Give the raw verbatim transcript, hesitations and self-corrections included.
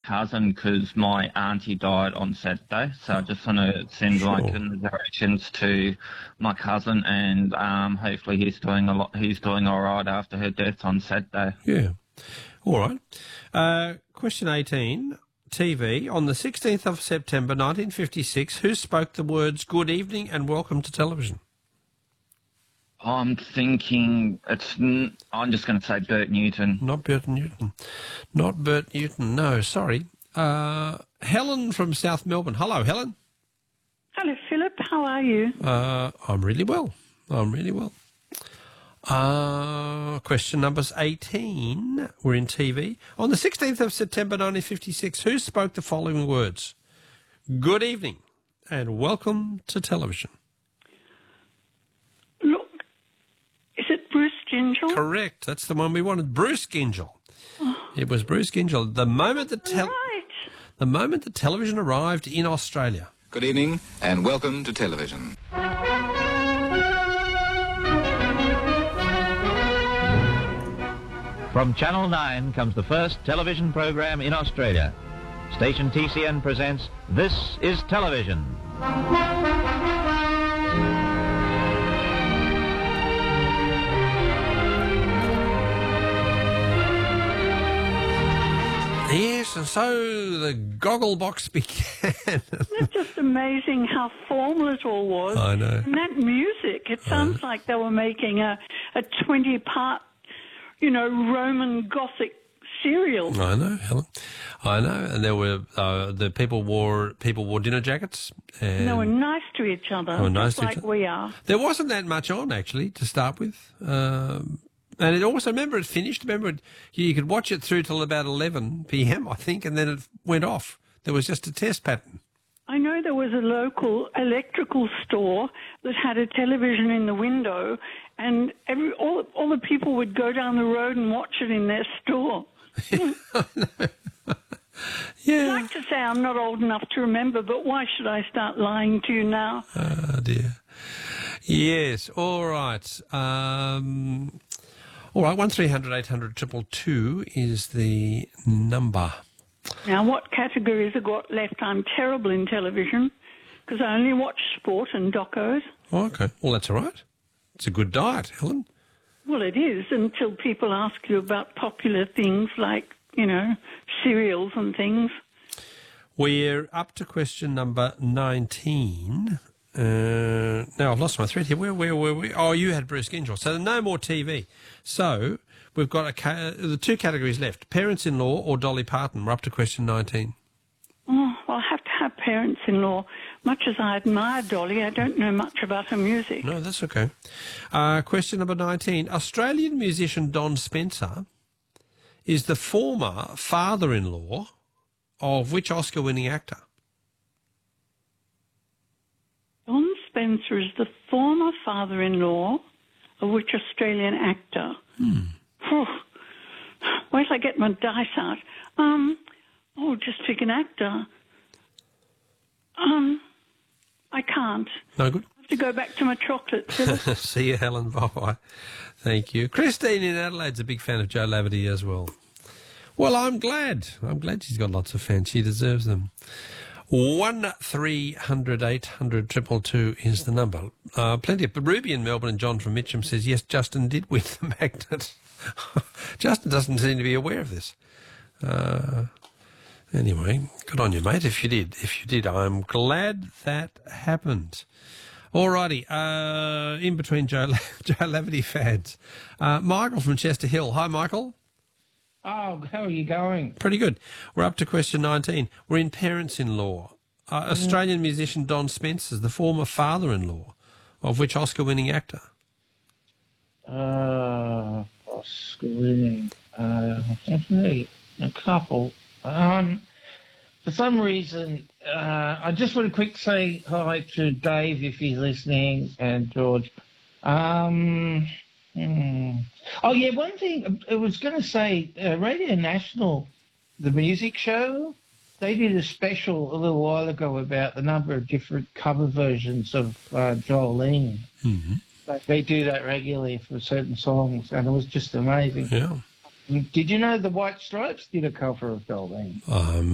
cousin because my auntie died on Saturday, so I just want to send Sure. my commiserations to my cousin, and um, hopefully he's doing a lot. He's doing all right after her death on Saturday. Yeah. All right. Uh, question eighteen, T V. On the sixteenth of September nineteen fifty-six, who spoke the words "Good evening" and "Welcome to television"? I'm thinking it's. n- I'm just going to say Bert Newton. Not Bert Newton. Not Bert Newton. No, sorry. Uh, Helen from South Melbourne. Hello, Helen. Hello, Philip. How are you? Uh, I'm really well. I'm really well. Uh, question numbers eighteen. We're in T V. On the sixteenth of September nineteen fifty-six, who spoke the following words? Good evening and welcome to television. Look, is it Bruce Gingell? Correct. That's the one we wanted. Bruce Gingell. It was Bruce Gingell. The moment the tel- Right. the moment the television arrived in Australia. Good evening and welcome to television. From Channel nine comes the first television program in Australia. Station T C N presents This is Television. Yes, and so the goggle box began. It's just amazing how formal it all was. I know. And that music, it sounds like they were making a, a twenty-part, you know, Roman Gothic serial. I know, Helen. I know, and there were uh, the people wore people wore dinner jackets. And They were nice to each other, They were nice just to each like other. we are. There wasn't that much on, actually, to start with. Um, and it also, remember, it finished. Remember, it, you could watch it through till about eleven p.m., I think, and then it went off. There was just a test pattern. I know there was a local electrical store that had a television in the window, and every all, all the people would go down the road and watch it in their store. I'd Yeah. like to say I'm not old enough to remember, but why should I start lying to you now? Oh, dear. Yes, all right. Um, all right, one three hundred eight hundred two two is the number. Now, what categories have got left? I'm terrible in television because I only watch sport and docos. Oh, okay. Well, that's all right. It's a good diet, Helen. Well, it is until people ask you about popular things like, you know, cereals and things. We're up to question number nineteen. Uh, now, I've lost my thread here. Where, where were we? Oh, you had Bruce Gingell. So no more T V. So we've got a ca- the two categories left, parents-in-law or Dolly Parton. We're up to question nineteen. Oh, well, I have to have parents-in-law. Much as I admire Dolly, I don't know much about her music. No, that's okay. Uh, question number nineteen. Australian musician Don Spencer is the former father-in-law of which Oscar-winning actor? Don Spencer is the former father-in-law of which Australian actor? Hmm. Whew. Wait till I get my dice out. Um, oh, just pick an actor. Um, I can't. No good? I have to go back to my chocolate, Philip. See you, Helen. Bye-bye. Thank you. Christine in Adelaide's a big fan of Joe Laverty as well. Well, I'm glad. I'm glad she's got lots of fans. She deserves them. One three hundred eight hundred triple two is the number. Uh, plenty of... But Ruby in Melbourne and John from Mitcham says, yes, Justin did win the magnet. Justin doesn't seem to be aware of this. Uh, anyway, good on you, mate, if you did. If you did, I'm glad that happened. Alrighty, uh, in between Joe, La- Joe Laverty fans. Uh, Michael from Chester Hill. Hi, Michael. Oh, how are you going? Pretty good. We're up to question nineteen. We're in parents-in-law. Uh, Australian musician Don Spencer, the former father-in-law of which Oscar-winning actor? Uh, Oscar winning. Uh, definitely a couple. Um, for some reason, uh, I just want to quick say hi to Dave if he's listening and George. Um, hmm. Oh, yeah, one thing I was going to say, uh, Radio National, the music show, they did a special a little while ago about the number of different cover versions of uh, Jolene. Mm-hmm. Like they do that regularly for certain songs, and it was just amazing. Yeah. Did you know the White Stripes did a cover of Jolene? Um,